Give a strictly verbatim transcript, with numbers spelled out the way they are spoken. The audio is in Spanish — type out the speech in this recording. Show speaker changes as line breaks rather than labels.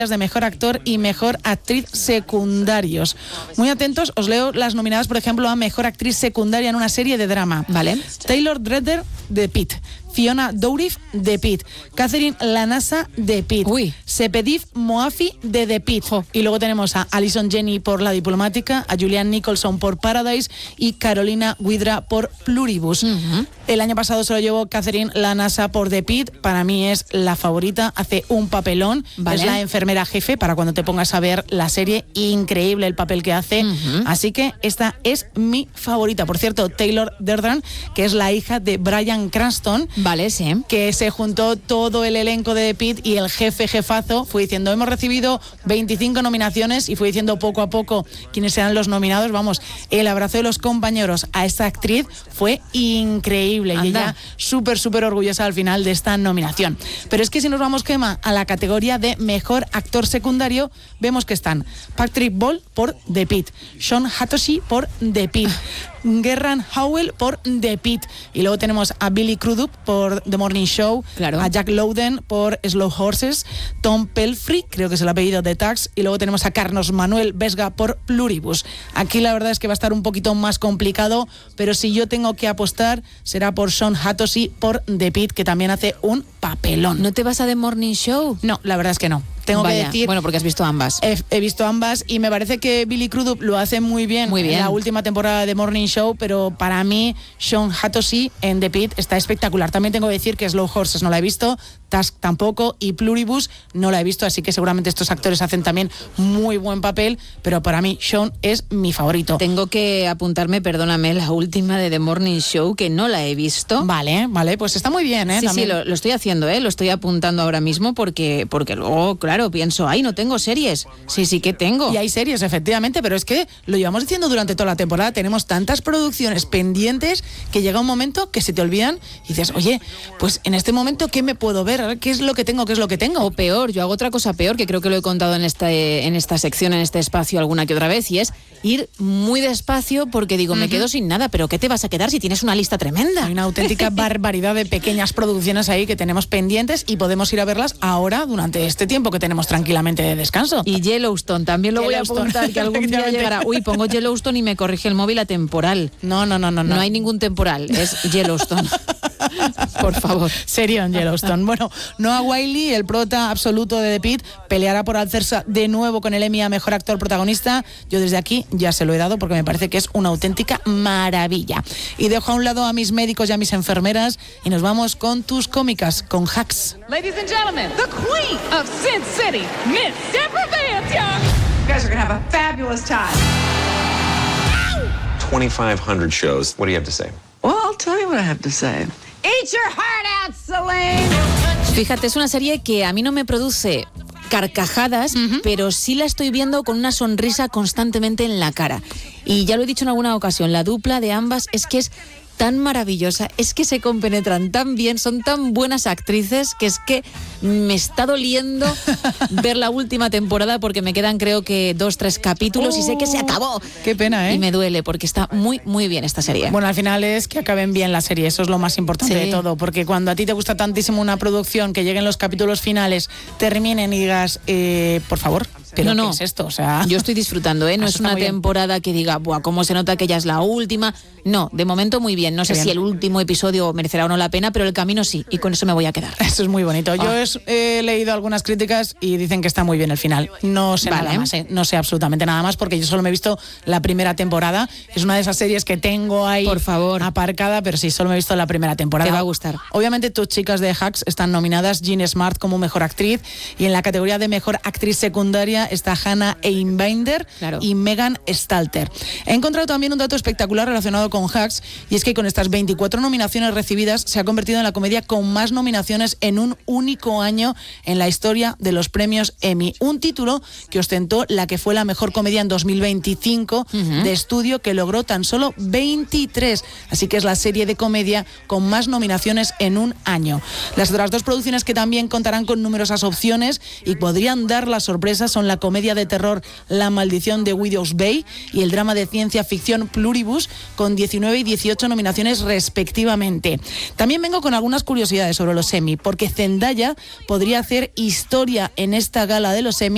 de Mejor Actor y Mejor Actriz Secundarios. Muy atentos, os leo las nominadas, por ejemplo, a Mejor Actriz Secundaria en una serie de drama.
Vale.
Taylor Dretter, de Pitt. Fiona Dourif, de Pitt. Catherine Lanasa, de Pitt.
Uy.
Sepedif Moafi, de The Pitt. Jo. Y luego tenemos a Alison Janney por La Diplomática, a Julianne Nicholson por Paradise y Carolina Guidra por Pluribus. Uh-huh. El año pasado se lo llevó Catherine Lanasa por The Pitt. Para mí es la favorita, hace un papelón. Vale. Es la enfermera jefe para cuando te pongas a ver la serie. Increíble el papel que hace. Uh-huh. Así que esta es mi favorita. Por cierto, Taylor Derdran, que es la hija de Bryan Cranston.
Vale, sí.
Que se juntó todo el elenco de The Pitt y el jefe jefazo fue diciendo, hemos recibido veinticinco nominaciones, y fue diciendo poco a poco quiénes eran los nominados. Vamos, el abrazo de los compañeros a esta actriz fue increíble. Anda. Y ella súper, súper orgullosa al final de esta nominación. Pero es que si nos vamos, Gemma, a la categoría de Mejor Actor Secundario, vemos que están Patrick Ball por The Pitt, Sean Hatoshy por The Pitt, Gerran Howell por The Pitt, y luego tenemos a Billy Crudup por The Morning Show,
claro.
a Jack Lowden por Slow Horses, Tom Pelfrey, creo que es el apellido de Tax, y luego tenemos a Carlos Manuel Vesga por Pluribus. Aquí la verdad es que va a estar un poquito más complicado, pero si yo tengo que apostar será por Sean Hatoshy por The Pitt, que también hace un papelón.
¿No te vas a The Morning Show?
No, la verdad es que no. Tengo
Vaya,
que decir,
bueno, porque has visto ambas.
He, he visto ambas y me parece que Billy Crudup lo hace muy bien,
muy bien
en la última temporada de Morning Show, pero para mí Sean Hatoshy en The Pitt está espectacular. También tengo que decir que Slow Horses no la he visto, Task tampoco, y Pluribus no la he visto, así que seguramente estos actores hacen también muy buen papel, pero para mí Sean es mi favorito.
Tengo que apuntarme, perdóname, la última de The Morning Show, que no la he visto.
Vale, vale, pues está muy bien, ¿eh?
Sí,
también.
sí, lo, lo estoy haciendo, ¿eh? Lo estoy apuntando ahora mismo porque, porque luego, claro, pienso, ay, no tengo series. Sí, sí que tengo.
Y hay series, efectivamente, pero es que lo llevamos diciendo durante toda la temporada, tenemos tantas producciones pendientes que llega un momento que se te olvidan y dices, oye, pues en este momento, ¿qué me puedo ver? ¿Qué es lo que tengo? ¿Qué es lo que tengo?
O peor, yo hago otra cosa peor, que creo que lo he contado en esta, en esta sección, en este espacio alguna que otra vez, y es ir muy despacio porque digo, uh-huh. me quedo sin nada, pero ¿qué te vas a quedar si tienes una lista tremenda?
Hay una auténtica barbaridad de pequeñas producciones ahí que tenemos pendientes y podemos ir a verlas ahora durante este tiempo que tenemos tranquilamente de descanso.
Y Yellowstone, también lo voy a apuntar, que algún día llegará. Uy, pongo Yellowstone y me corrige el móvil a temporal.
No, no, no, no. No,
no hay ningún temporal, es Yellowstone. Por favor.
Serio en Yellowstone. Bueno, Noah Wiley, el prota absoluto de The Pitt, peleará por alzarse de nuevo con el Emmy a Mejor Actor Protagonista. Yo desde aquí ya se lo he dado porque me parece que es una auténtica maravilla. Y dejo a un lado a mis médicos y a mis enfermeras y nos vamos con tus cómicas, con Hacks.
Ladies and gentlemen, the queen of Sin City, Miss Deborah Vance, y'all. You guys are gonna have a fabulous time.
twenty-five hundred shows. What do you have to say?
Well, I'll tell you what I have to say.
Eat your heart out, Celine.
Fíjate, es una serie que a mí no me produce carcajadas, uh-huh. pero sí la estoy viendo con una sonrisa constantemente en la cara. Y ya lo he dicho en alguna ocasión, la dupla de ambas es que es tan maravillosa, es que se compenetran tan bien, son tan buenas actrices que es que me está doliendo ver la última temporada porque me quedan creo que dos, tres capítulos oh, y sé que se acabó.
Qué pena, ¿eh?
Y me duele porque está muy, muy bien esta serie.
Bueno, al final es que acaben bien la serie, eso es lo más importante sí. de todo, porque cuando a ti te gusta tantísimo una producción, que lleguen los capítulos finales, terminen y digas, eh, por favor, ¿pero
no, no.
qué es esto? O sea,
yo estoy disfrutando, ¿eh? No es una temporada que diga, buah, cómo se nota que ya es la última. No, de momento muy bien. No sé bien. si el último episodio merecerá o no la pena, pero el camino sí, y con eso me voy a quedar.
Eso es muy bonito.
Oh.
Yo he, he leído algunas críticas y dicen que está muy bien el final. No sé vale. nada más, ¿eh? No sé absolutamente nada más porque yo solo me he visto la primera temporada. Es una de esas series que tengo ahí
Por favor.
aparcada, pero sí, solo me he visto la primera temporada.
Te va a gustar.
Obviamente tus chicas de Hacks están nominadas, Jean Smart como Mejor Actriz, y en la categoría de Mejor Actriz Secundaria está Hannah Einbinder
claro.
y Megan Stalter. He encontrado también un dato espectacular relacionado con Hacks, y es que con estas veinticuatro nominaciones recibidas se ha convertido en la comedia con más nominaciones en un único año en la historia de los premios Emmy. Un título que ostentó la que fue la mejor comedia en dos mil veinticinco uh-huh. de estudio, que logró tan solo veintitrés. Así que es la serie de comedia con más nominaciones en un año. Las otras dos producciones que también contarán con numerosas opciones y podrían dar la sorpresa son la comedia de terror La Maldición de Widow's Bay y el drama de ciencia ficción Pluribus, con diecinueve y dieciocho nominaciones respectivamente. También vengo con algunas curiosidades sobre los Emmy, porque Zendaya podría hacer historia en esta gala de los Emmy